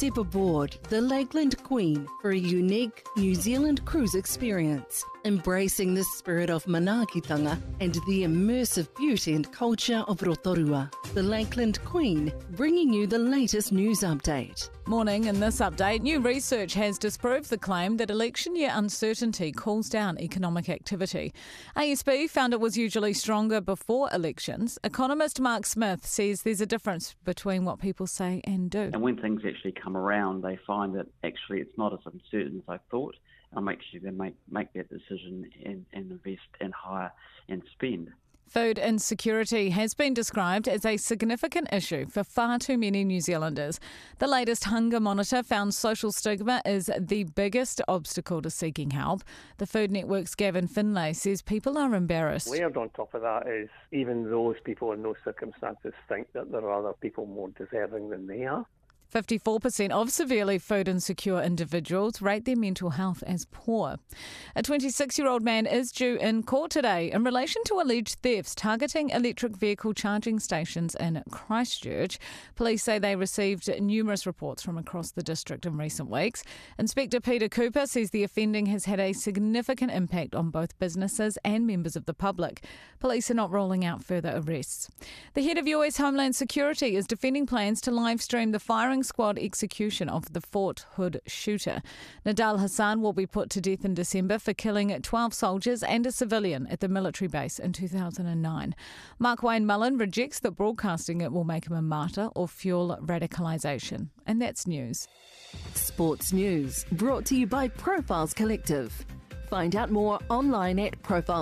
Step aboard the Lakeland Queen for a unique New Zealand cruise experience, embracing the spirit of manaakitanga and the immersive beauty and culture of Rotorua. The Lakeland Queen, bringing you the latest news update. Morning. In this update, new research has disproved the claim that election year uncertainty cools down economic activity. ASB found it was usually stronger before elections. Economist Mark Smith says there's a difference between what people say and do. And when things actually come around, they find that actually it's not as uncertain as I thought. I'll make sure they make that decision and invest and hire and spend. Food insecurity has been described as a significant issue for far too many New Zealanders. The latest hunger monitor found social stigma is the biggest obstacle to seeking help. The Food Network's Gavin Finlay says people are embarrassed. Layered on top of that is even those people in those circumstances think that there are other people more deserving than they are. 54% of severely food insecure individuals rate their mental health as poor. A 26-year-old man is due in court today in relation to alleged thefts targeting electric vehicle charging stations in Christchurch. Police say they received numerous reports from across the district in recent weeks. Inspector Peter Cooper says the offending has had a significant impact on both businesses and members of the public. Police are not ruling out further arrests. The head of US Homeland Security is defending plans to live stream the firing squad execution of the Fort Hood shooter. Nidal Hassan will be put to death in December for killing 12 soldiers and a civilian at the military base in 2009. Mark Wayne Mullen rejects that broadcasting it will make him a martyr or fuel radicalisation. And that's news. Sports news brought to you by Profiles Collective. Find out more online at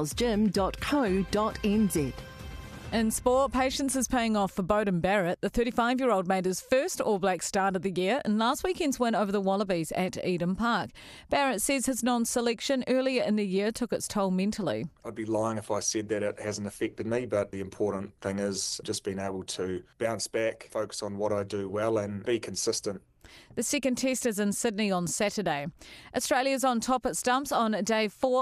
profilesgym.co.nz. In sport, patience is paying off for Beauden Barrett. The 35-year-old made his first All Black start of the year in last weekend's win over the Wallabies at Eden Park. Barrett says his non-selection earlier in the year took its toll mentally. I'd be lying if I said that it hasn't affected me, but the important thing is just being able to bounce back, focus on what I do well and be consistent. The second test is in Sydney on Saturday. Australia's on top at stumps on day 4